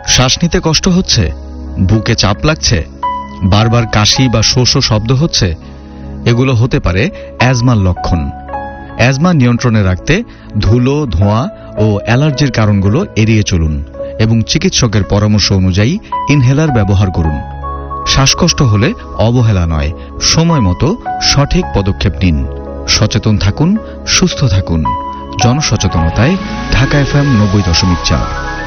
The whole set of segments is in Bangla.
শ্বাস নিতে কষ্ট হচ্ছে, বুকে চাপ লাগছে, বারবার কাশি বা শো শো শব্দ হচ্ছে, এগুলো হতে পারে অ্যাজমার লক্ষণ। অ্যাজমা নিয়ন্ত্রণে রাখতে ধুলো, ধোঁয়া ও অ্যালার্জির কারণগুলো এড়িয়ে চলুন এবং চিকিৎসকের পরামর্শ অনুযায়ী ইনহেলার ব্যবহার করুন। শ্বাসকষ্ট হলে অবহেলা নয়, সময় মতো সঠিক পদক্ষেপ নিন। সচেতন থাকুন, সুস্থ থাকুন। জনসচেতনতায় ঢাকা FM 90.4।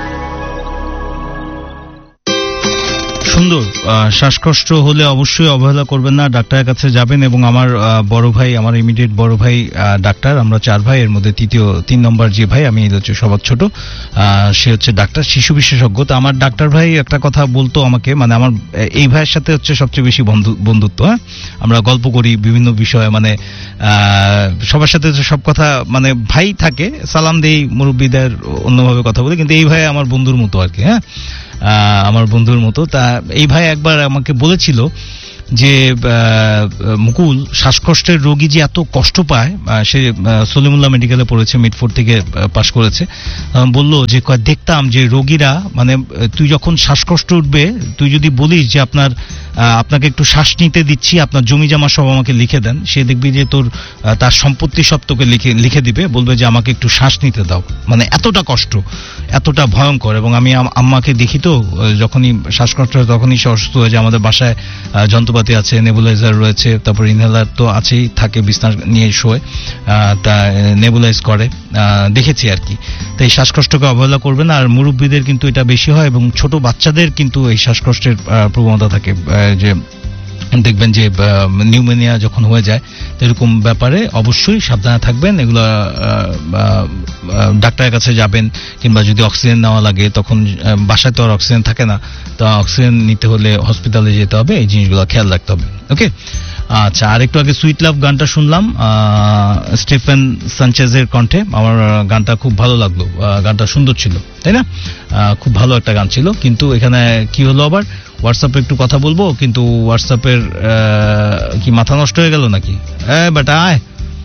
সুন্দর। শ্বাসকষ্ট হলে অবশ্যই অবহেলা করবেন না, ডাক্তারের কাছে যাবেন। এবং আমার বড় ভাই, আমার ইমিডিয়েট বড় ভাই ডাক্তার, আমরা 4 ভাই, এর মধ্যে 3 নম্বর যে ভাই, আমি হচ্ছে সবার ছোট, সে হচ্ছে ডাক্তার, শিশু বিশেষজ্ঞ। তো আমার ডাক্তার ভাই একটা কথা বলতো আমাকে, মানে আমার এই ভাইয়ের সাথে হচ্ছে সবচেয়ে বেশি বন্ধুত্ব। হ্যাঁ, আমরা গল্প করি বিভিন্ন বিষয়ে, মানে সবার সাথে সব কথা, মানে ভাই থাকে, সালাম দেই, মুরব্বীদের অন্যভাবে কথা বলি, কিন্তু এই ভাই আমার বন্ধুর মতো আর কি। হ্যাঁ, আমার বন্ধুর মতো। তা এই ভাই একবার আমাকে বলেছিল যে মুকুল, শ্বাসকষ্টের রোগী যে এত কষ্ট পায়, সে সলিমুল্লাহ মেডিকেলে পড়েছে, মিডফোর্ড থেকে পাশ করেছে, বলল যে দেখতাম যে রোগীরা, মানে তুই যখন শ্বাসকষ্ট উঠবে, তুই যদি বলিস যে আপনাকে একটু শ্বাস নিতে দিচ্ছি, আপনার জমি জমা সব আমাকে লিখে দেন, সে দেখবি যে তার সম্পত্তি সব তোকে লিখে দিবে, বলবে যে আমাকে একটু শ্বাস নিতে দাও। মানে এতটা কষ্ট, এতটা ভয়ঙ্কর। এবং আমি আম্মাকে দেখি তো, যখনই শ্বাসকষ্ট হয় তখনই সে অসুস্থ হয়ে যায়। আমাদের বাসায় যন্ত্রপাতি আছে, নেবুলাইজার রয়েছে, তারপর ইনহেলার তো আছেই, থাকে, বিছনা নিয়ে শোয়, তা নেবুলাইজ করে, দেখেছি আর কি। তো এই শ্বাসকষ্টকে অবহেলা করবেন। আর মুরব্বীদের কিন্তু এটা বেশি হয়, এবং ছোট বাচ্চাদের কিন্তু এই শ্বাসকষ্টের প্রবণতা থাকে, যে দেখবেন যে নিউমোনিয়া যখন হয়ে যায়, এরকম ব্যাপারে অবশ্যই সাবধানে থাকবেন। এগুলো ডাক্তারের কাছে যাবেন, কিংবা যদি অক্সিজেন নেওয়া লাগে, তখন বাসায় তো আর অক্সিজেন থাকে না, তো অক্সিজেন নিতে হলে হসপিটালে যেতে হবে, এই জিনিসগুলো খেয়াল রাখতে হবে। ওকে, আচ্ছা। আর একটু আগে সুইট লাভ গানটা শুনলাম স্টিফেন সানচেজের কণ্ঠে। আমার গানটা খুব ভালো লাগলো, গানটা সুন্দর ছিল, তাই না? খুব ভালো একটা গান ছিল। কিন্তু এখানে কি হলো, আবার হোয়াটসঅ্যাপে একটু কথা বলবো, কিন্তু হোয়াটসঅ্যাপের কি মাথা নষ্ট হয়ে গেল নাকি? বেটা আয়,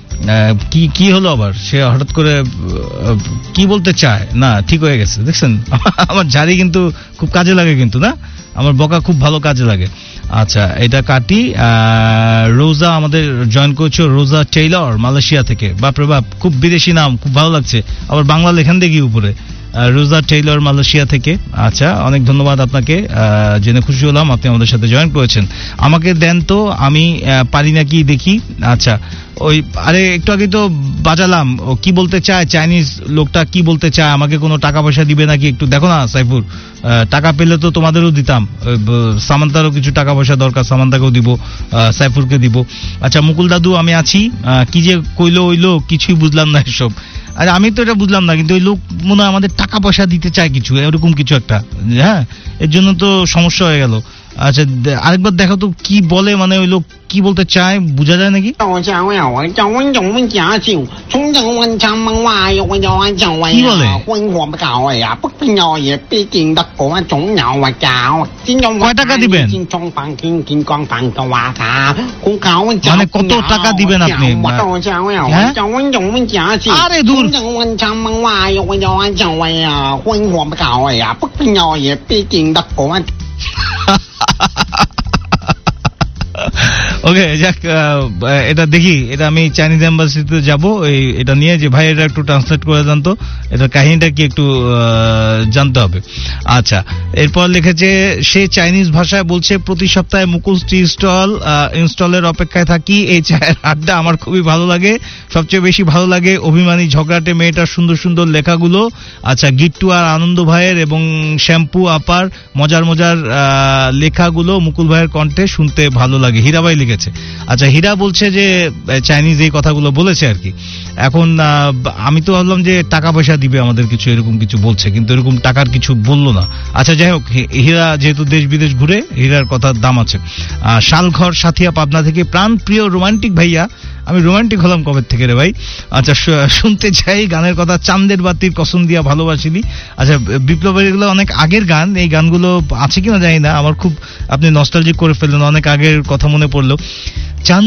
কি হলো আবার? সে হঠাৎ করে কি বলতে চায় না, ঠিক হয়ে গেছে, দেখছেন? আমার ঝাড়ি কিন্তু খুব কাজে লাগে, কিন্তু না, আমার বকা খুব ভালো কাজে লাগে। আচ্ছা, এটা কাটি। রোজা আমাদের জয়েন করেছে, রোজা টেইলর মালয়েশিয়া থেকে। বাপরে বাপ, খুব বিদেশি নাম, খুব ভালো লাগছে। আবার বাংলা লেখান দেখি উপরে, রোজা টেইলর মালয়েশিয়া থেকে। আচ্ছা, অনেক ধন্যবাদ আপনাকে, জেনে খুশি হলাম আপনি আমাদের সাথে জয়েন করেছেন। আমাকে দেন তো, আমি পারি নাকি দেখি। আচ্ছা, ওই আরে একটু আগে তো বাজালাম, ও কি বলতে চায়, চাইনিজ লোকটা কি বলতে চায়, আমাকে কোনো টাকা পয়সা দিবে নাকি একটু দেখো না সাইফুর। টাকা পেলে তো তোমাদেরও দিতাম, সামান্তারও কিছু টাকা পয়সা দরকার, সামান্তাকেও দিব, সাইফুরকে দিব। আচ্ছা মুকুল দাদু, আমি আছি। কি যে কইলো ওই লোক, কিছুই বুঝলাম না এসব। আরে আমি তো এটা বুঝলাম না, কিন্তু ওই লোক মনে হয় আমাদের টাকা পয়সা দিতে চায় কিছু, এরকম কিছু একটা। হ্যাঁ, এর জন্য তো সমস্যা হয়ে গেল। আচ্ছা, আরেকবার দেখো তো কি বলে, মানে ওই লোক কি বলতে চায়, বোঝা যায় নাকি? কি বলে? কয় টাকা দিবেন, মানে কত টাকা দিবেন আপনি? আরে দূর, ওকে, যাক, এটা দেখি, এটা আমি চাইনিজ এম্বাসিতে যাব, এটা নিয়ে যে ভাই এটা একটু ট্রান্সলেট করে দেন তো, এটার কাহিনীটা কি একটু জানতে হবে। আচ্ছা, এরপর লিখেছে সে চাইনিজ ভাষায় বলছে, প্রতি সপ্তাহে মুকুল টি স্টল ইনস্টলের অপেক্ষায় থাকি, এই চায়ের আড্ডা আমার খুবই ভালো লাগে। সবচেয়ে বেশি ভালো লাগে অভিমানী ঝগড়াটে মেয়েটার সুন্দর সুন্দর লেখাগুলো। আচ্ছা, গিট্টু আর আনন্দ ভাইয়ের এবং শ্যাম্পু আপার মজার মজার লেখাগুলো মুকুল ভাইয়ের কণ্ঠে শুনতে ভালো লাগে। হীরাবাই লিখেছে। আচ্ছা, হীরা বলছে যে চাইনিজ এই কথাগুলো বলেছে আর কি। এখন আমি তো ভাবলাম যে টাকা পয়সা দিবে আমাদের কিছু, এরকম কিছু বলছে, কিন্তু এরকম টাকার কিছু বললো না। আচ্ছা, যাই হোক, হীরা যেহেতু দেশ বিদেশ ঘুরে, হীরার কথার দাম আছে। শালঘর সাথিয়া পাবনা থেকে, প্রাণ প্রিয় রোমান্টিক ভাইয়া। আমি রোমান্টিক হলাম কবে থেকে রে ভাই? আচ্ছা, শুনতে চাই গানের কথা, চাঁদের বাতির কসম দিয়া ভালোবাসিলি। আচ্ছা, বিপ্লবের এগুলো অনেক আগের গান, এই গানগুলো আছে কিনা জানি না, আমার খুব আপনি নস্টালজিক করে ফেললেন, অনেক আগের কথা মনে পড়লো। চাঁদ